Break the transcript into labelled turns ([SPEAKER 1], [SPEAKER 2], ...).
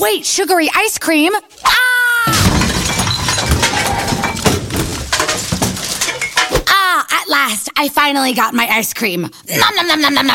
[SPEAKER 1] wait, sugary ice cream. At last, I finally got my ice cream. Nom nom nom nom nom nom.